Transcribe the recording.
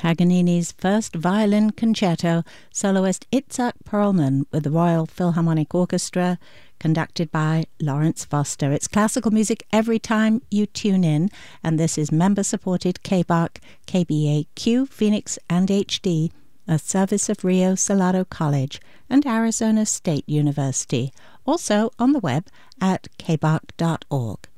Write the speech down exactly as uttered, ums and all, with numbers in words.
Paganini's first violin concerto, soloist Itzhak Perlman with the Royal Philharmonic Orchestra, conducted by Lawrence Foster. It's classical music every time you tune in, and this is member-supported K B A C, K B A Q, Phoenix, and H D, a service of Rio Salado College and Arizona State University, also on the web at k b a c dot org.